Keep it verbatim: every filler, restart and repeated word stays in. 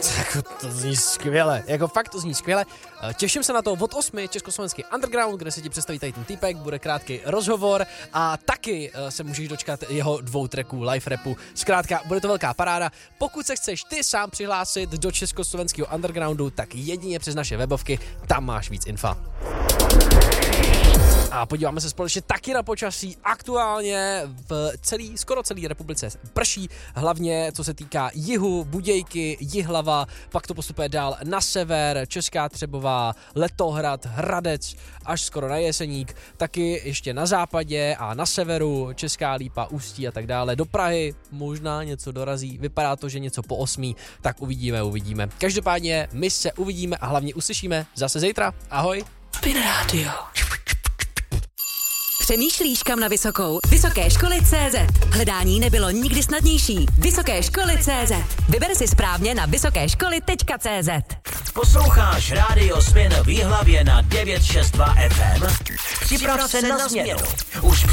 Tak to zní skvěle, jako fakt to zní skvěle. Těším se na to od osmi československý underground, kde se ti představí tady ten týpek, bude krátký rozhovor a taky se můžeš dočkat jeho dvou tracků live rapu. Zkrátka, bude to velká paráda. Pokud se chceš ty sám přihlásit do československého undergroundu, tak jedině přes naše webovky, tam máš víc infa. A podíváme se společně taky na počasí. Aktuálně v celý, skoro celé republice prší, hlavně co se týká jihu, Budějky, Jihlava, pak to postupuje dál na sever, Česká Třebová, Letohrad, Hradec, až skoro na Jeseník, taky ještě na západě a na severu, Česká Lípa, Ústí a tak dále. Do Prahy možná něco dorazí, vypadá to, že něco po osmí, tak uvidíme, uvidíme. Každopádně my se uvidíme a hlavně uslyšíme zase zítra. Ahoj. Spin Radio. Přemýšlíš, kam na vysokou? Vysoké školy tečka cé zet. Hledání nebylo nikdy snadnější. Vysoké školy tečka cé zet. Vyber si správně na vysoké školy tečka cé zet. Posloucháš Rádio Spin v Jihlavě na devět šest dva ef em? Připrav se na změnu. Už